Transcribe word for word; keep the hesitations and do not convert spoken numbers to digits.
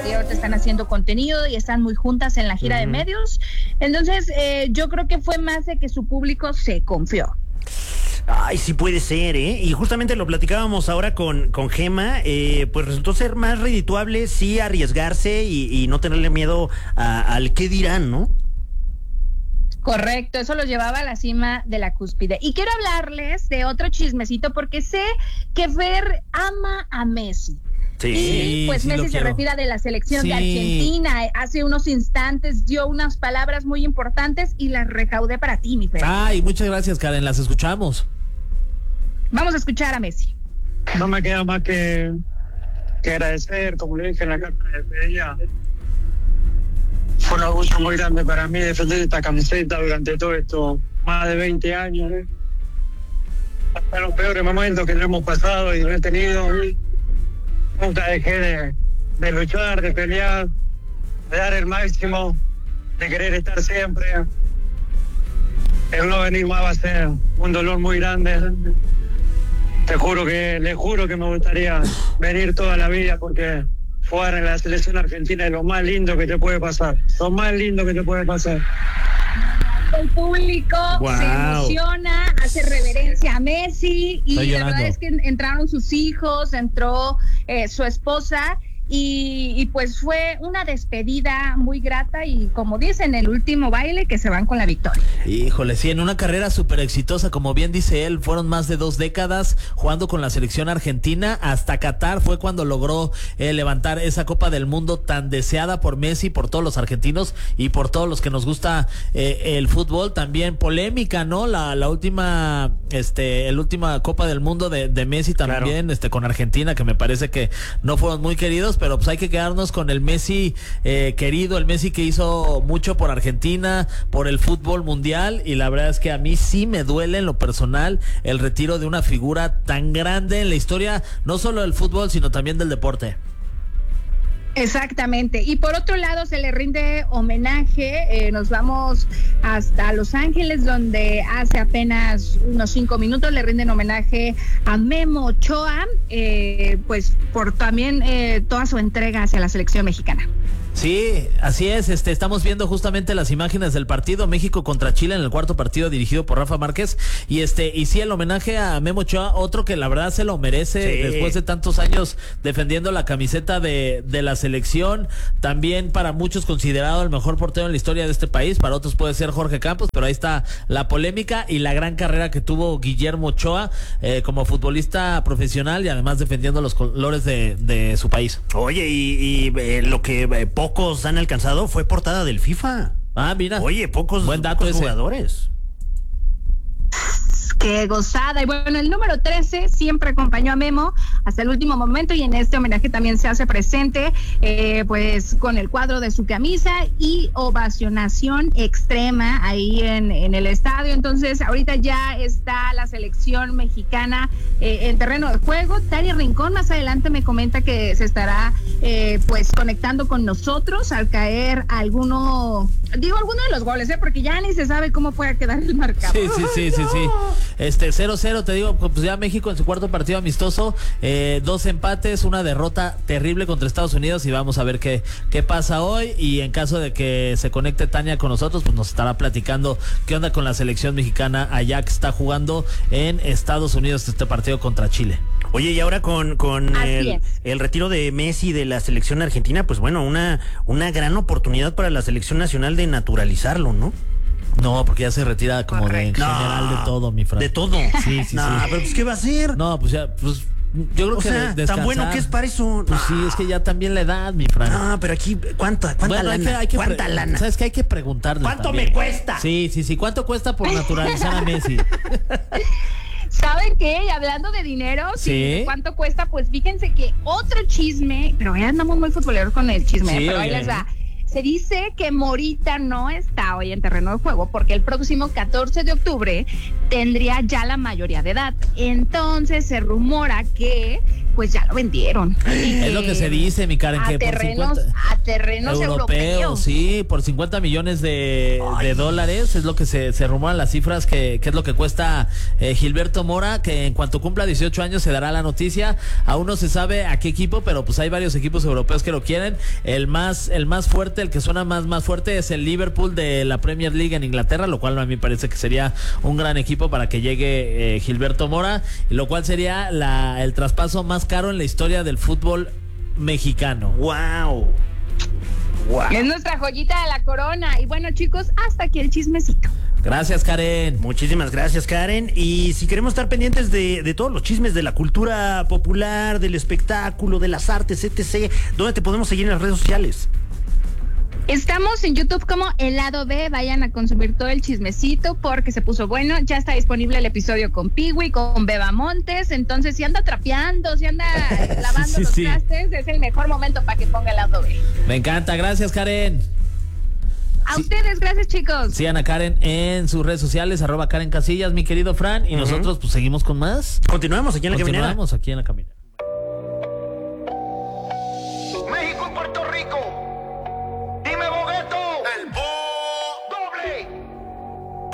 Shakira ahorita están haciendo contenido y están muy juntas en la gira uh-huh. de medios. Entonces, eh, yo creo que fue más de que su público se confió. Ay, sí puede ser, ¿eh? Y justamente lo platicábamos ahora con, con Gema, eh, pues resultó ser más redituable sí arriesgarse y, y no tenerle miedo a, al qué dirán, ¿no? Correcto, eso los llevaba a la cima de la cúspide. Y quiero hablarles de otro chismecito porque sé que Fer ama a Messi. Sí, y pues sí, Messi se retira de la selección sí. de Argentina. Hace unos instantes dio unas palabras muy importantes y las recaudé para ti, mi Fer. Ay, muchas gracias, Karen, las escuchamos. Vamos a escuchar a Messi. No me queda más que, que agradecer, como le dije en la carta de despedida. Fue un orgullo muy grande para mí defender esta camiseta durante todo esto, más de veinte años. ¿eh? Hasta los peores momentos que no hemos pasado y no he tenido. Nunca dejé de, de luchar, de pelear, de dar el máximo, de querer estar siempre. El no venir más va a ser un dolor muy grande. Te juro que, le juro que me gustaría venir toda la vida porque jugar en la selección argentina es lo más lindo que te puede pasar. Lo más lindo que te puede pasar. El público wow. se emociona, hace reverencia a Messi y Estoy la llorando. verdad es que entraron sus hijos, entró eh, su esposa y, y pues fue una despedida muy grata y como dicen, el último baile que se van con la victoria. Híjole, sí, en una carrera súper exitosa, como bien dice él, fueron más de dos décadas jugando con la selección argentina, hasta Qatar fue cuando logró eh, levantar esa Copa del Mundo tan deseada por Messi, por todos los argentinos y por todos los que nos gusta eh, el fútbol. También polémica, ¿no? La, la última, este, el última Copa del Mundo de, de Messi también, claro. este, con Argentina, que me parece que no fueron muy queridos, pero pues hay que quedarnos con el Messi eh, querido, el Messi que hizo mucho por Argentina, por el fútbol mundial, y la verdad es que a mí sí me duele en lo personal el retiro de una figura tan grande en la historia, no solo del fútbol, sino también del deporte. Exactamente, y por otro lado se le rinde homenaje, eh, nos vamos hasta Los Ángeles, donde hace apenas unos cinco minutos le rinden homenaje a Memo Ochoa, eh, pues por también eh, toda su entrega hacia la selección mexicana. Sí, así es, este, estamos viendo justamente las imágenes del partido México contra Chile en el cuarto partido dirigido por Rafa Márquez, y este, y sí, el homenaje a Memo Ochoa, otro que la verdad se lo merece sí. después de tantos años defendiendo la camiseta de, de la selección, también para muchos considerado el mejor portero en la historia de este país, para otros puede ser Jorge Campos, pero ahí está la polémica y la gran carrera que tuvo Guillermo Ochoa eh, como futbolista profesional y además defendiendo los colores de, de su país. Oye, y, y eh, lo que eh, pocos han alcanzado fue portada del FIFA. Ah, mira. Oye, pocos, Buen dato pocos ese. jugadores. Qué gozada. Y bueno, el número trece siempre acompañó a Memo hasta el último momento y en este homenaje también se hace presente eh, pues con el cuadro de su camisa y ovacionación extrema ahí en, en el estadio. Entonces ahorita ya está la selección mexicana eh, en terreno de juego. Tania Rincón más adelante me comenta que se estará eh, pues conectando con nosotros al caer alguno, digo alguno de los goles, ¿eh? Porque ya ni se sabe cómo pueda quedar el marcador. Sí, sí, sí, sí, sí. Este, cero cero, te digo, pues ya México en su cuarto partido amistoso, eh, dos empates, una derrota terrible contra Estados Unidos y vamos a ver qué, qué pasa hoy, y en caso de que se conecte Tania con nosotros, pues nos estará platicando qué onda con la selección mexicana allá que está jugando en Estados Unidos este partido contra Chile. Oye, y ahora con, con el, el retiro de Messi de la selección argentina, pues bueno, una, una gran oportunidad para la selección nacional de naturalizarlo, ¿no? No, porque ya se retira como Correcto. de en general no, de todo, mi Fran. ¿De todo? Sí, sí, no, sí. pero pues ¿qué va a hacer? No, pues ya, pues yo creo o que sea, descansar. tan bueno que es para eso. Pues sí, es que ya también la edad, mi Fran. No, pero aquí, ¿cuánta, cuánta bueno, lana? Hay que, hay que ¿Cuánta pre- lana? ¿Sabes qué? Hay que preguntarle ¿Cuánto también. me cuesta? Sí, sí, sí. ¿Cuánto cuesta por naturalizar a Messi? ¿Saben qué? Y hablando de dinero, ¿Sí? ¿sí? ¿Cuánto cuesta? Pues fíjense que otro chisme, pero ya andamos muy futboleros con el chisme, sí, pero oye. ahí les va. Se dice que Morita no está hoy en terreno de juego porque el próximo catorce de octubre tendría ya la mayoría de edad. Entonces se rumora que pues ya lo vendieron. Es lo que se dice, mi Karen, a que terrenos, por cincuenta... a terrenos Europeo, europeos. sí, por cincuenta millones de, de dólares, es lo que se, se rumoran las cifras, que, que es lo que cuesta eh, Gilberto Mora, que en cuanto cumpla dieciocho años se dará la noticia. Aún no se sabe a qué equipo, pero pues hay varios equipos europeos que lo quieren. El más, el más fuerte, el que suena más, más fuerte es el Liverpool de la Premier League en Inglaterra, lo cual a mí me parece que sería un gran equipo para que llegue eh, Gilberto Mora, lo cual sería la, el traspaso más caro en la historia del fútbol mexicano. Wow. Wow. Es nuestra joyita de la corona. Y bueno, chicos, hasta aquí el chismecito. Gracias, Karen. Muchísimas gracias, Karen. Y si queremos estar pendientes de, de todos los chismes de la cultura popular, del espectáculo, de las artes, etcétera, ¿dónde te podemos seguir en las redes sociales? Estamos en YouTube como El Lado B, vayan a consumir todo el chismecito porque se puso bueno. Ya está disponible el episodio con Piwi, con Beba Montes, entonces si anda trapeando, si anda lavando sí, los sí. trastes, es el mejor momento para que ponga El Lado B. Me encanta, gracias, Karen. A Sí. ustedes, gracias, chicos. Sigan a Karen en sus redes sociales, arroba Karen Casillas, mi querido Fran, y Uh-huh. nosotros pues seguimos con más. Continuamos aquí en la caminera. Continuamos aquí en la caminera. México y Puerto Rico.